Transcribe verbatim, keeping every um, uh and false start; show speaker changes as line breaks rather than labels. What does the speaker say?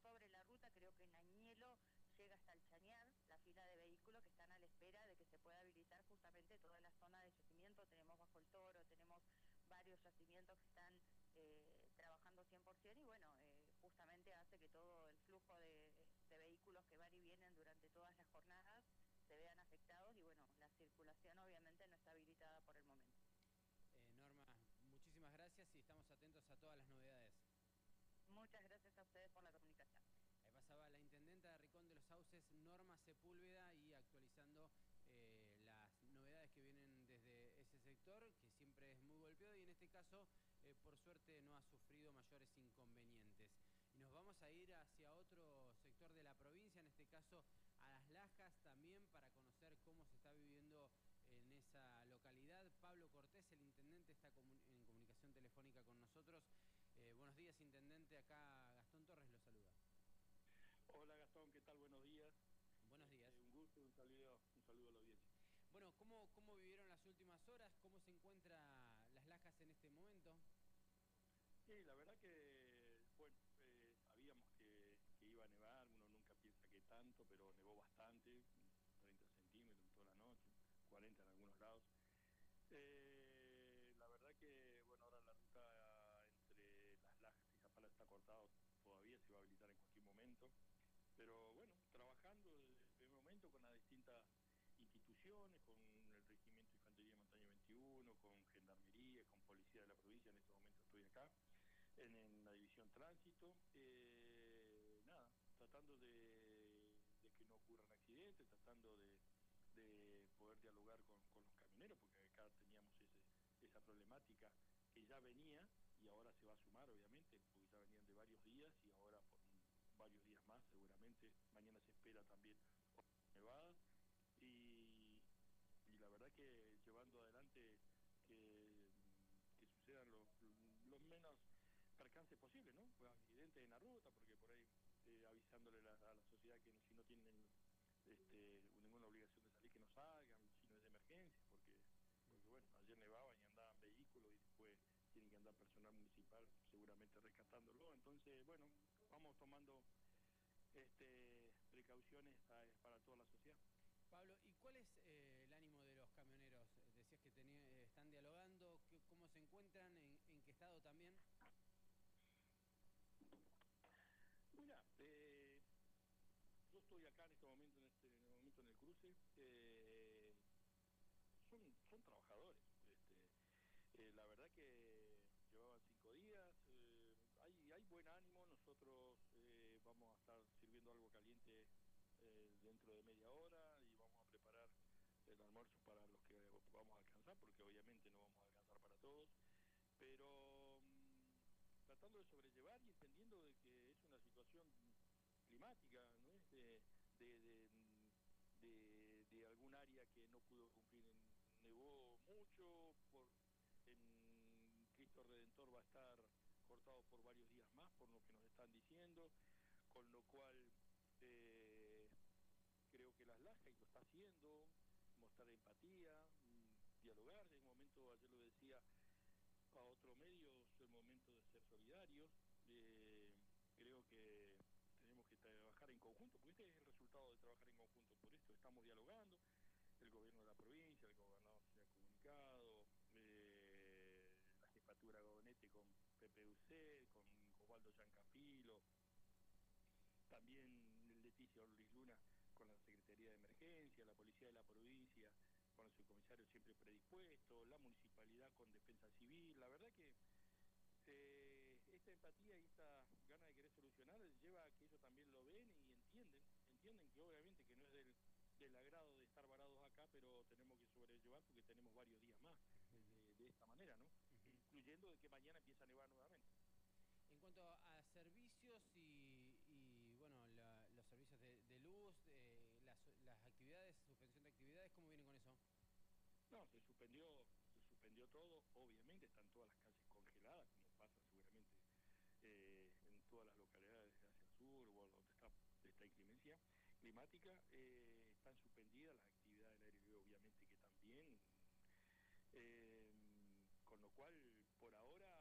sobre la ruta, creo que en Añelo llega hasta el Chañar, la fila de vehículos que están a la espera de que se pueda habilitar justamente toda la zona de yacimiento. Tenemos Bajo el Toro, tenemos varios yacimientos que están eh, trabajando cien por ciento y bueno, eh, justamente hace que todo el flujo de, de vehículos que van y vienen durante todas las jornadas se vean afectados y bueno, la circulación obviamente no está habilitada por el momento.
Eh, Norma, muchísimas gracias y estamos atentos a todas las novedades.
Muchas gracias a ustedes por la comunicación.
Ahí pasaba la intendenta de Rincón de los Sauces, Norma Sepúlveda, y actualizando eh, las novedades que vienen desde ese sector, que siempre es muy golpeado y en este caso, eh, por suerte, no ha sufrido mayores inconvenientes. Y nos vamos a ir hacia otro sector de la provincia, en este caso a Las Lajas también, para conocer cómo se está viviendo en esa localidad. Pablo Cortés, el intendente, está en comunicación telefónica con nosotros. Eh, buenos días, intendente. Acá Gastón Torres lo saluda.
Hola Gastón, ¿qué tal? Buenos días.
Buenos días.
Eh, un gusto y un saludo, un saludo a la audiencia.
Bueno, ¿cómo, ¿cómo vivieron las últimas horas? ¿Cómo se encuentra Las Lajas en este momento?
Sí, la verdad que, bueno, eh, sabíamos que, que iba a nevar, uno nunca piensa que tanto, pero nevó bastante, treinta centímetros en toda la noche, cuarenta en algunos lados. Eh, la verdad que, bueno, ahora la ruta entre Las Lajas y Zapala está cortada todavía, se va a habilitar en cualquier momento. Pero bueno, trabajando desde el primer momento con las distintas instituciones, con el Regimiento de Infantería de Montaña veintiuno, con Gendarmería, con Policía de la provincia, en este momento estoy acá, en, en la División Tránsito, eh, nada, tratando de, de que no ocurran accidentes, tratando de, de poder dialogar con, con los camioneros, porque acá teníamos ese, esa problemática que ya venía y ahora se va a sumar, obviamente, porque ya venían de varios días y ahora por un varios días más seguramente. Mañana se espera también nevada y, y la verdad que llevando adelante que, que sucedan los, los menos percances posibles, ¿no? Pues accidentes en la ruta, porque por ahí eh, avisándole la, a la sociedad que si no tienen este, ninguna obligación de salir que no salgan, si no es de emergencia, porque, porque bueno, ayer nevaban y andaban vehículos y después tienen que andar personal municipal seguramente rescatándolo. Entonces, bueno, vamos tomando este, precauciones a, para toda la sociedad.
Pablo, ¿y cuál es eh, el ánimo de los camioneros? Decías que tenía, eh, están dialogando, que, ¿cómo se encuentran? ¿En, en qué estado también?
Mira, eh, yo estoy acá en este momento, en este en el momento en el cruce. Eh, son, son trabajadores. Este, eh, la verdad que llevaban cinco días. Eh, hay, hay buen ánimo. Nosotros eh, vamos a estar sirviendo algo caliente eh, dentro de media hora y vamos a preparar el almuerzo para los que vamos a alcanzar, porque obviamente no vamos a alcanzar para todos, pero mmm, tratando de sobrellevar y entendiendo de que es una situación climática, no es de, de, de, de, de algún área que no pudo cumplir, en, nevó mucho, por, en Cristo Redentor va a estar cortado por varios días más, por lo que nos están diciendo, con lo cual eh, creo que Las Lajas lo está haciendo, mostrar empatía, dialogar. En un momento, ayer lo decía a otro medio, es el momento de ser solidarios. Eh, creo que tenemos que trabajar en conjunto, porque este es el resultado de trabajar en conjunto. Por esto estamos dialogando, el gobierno de la provincia, el gobernador se ha comunicado, eh, la jefatura de gabinete con P P U C, con Osvaldo Giancafilo, también Leticia Orlis Luna con la Secretaría de Emergencia, la Policía de la Provincia con el subcomisario siempre predispuesto, la Municipalidad con Defensa Civil. La verdad que eh, esta empatía y esta gana de querer solucionar lleva a que ellos también lo ven y entienden, entienden que obviamente que no es del, del agrado de estar varados acá, pero tenemos que sobrellevar porque tenemos varios días más de, de esta manera, ¿no? Uh-huh. Incluyendo de que mañana empieza a nevar nuevamente.
En cuanto a servicios y, y bueno, la, los servicios de, de luz, eh, las, las actividades, suspensión de actividades, ¿cómo vienen con eso?
No, se suspendió, se suspendió todo, obviamente están todas las calles congeladas, como pasa seguramente eh, en todas las localidades hacia el sur o donde está esta inclemencia climática, eh, están suspendidas las actividades del aire libre, obviamente que también, eh, con lo cual por ahora